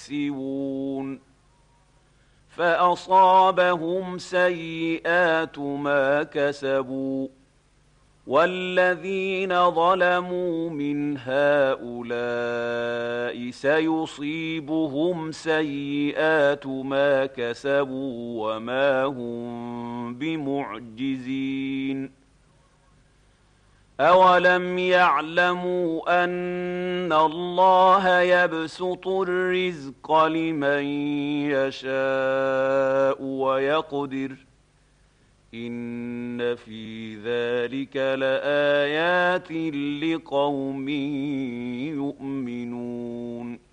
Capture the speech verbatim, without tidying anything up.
يكسبون فأصابهم سيئات ما كسبوا والذين ظلموا من هؤلاء سيصيبهم سيئات ما كسبوا وما هم بمعجزين أولم يعلموا أن الله يبسط الرزق لمن يشاء ويقدر إن في ذلك لآيات لقوم يؤمنون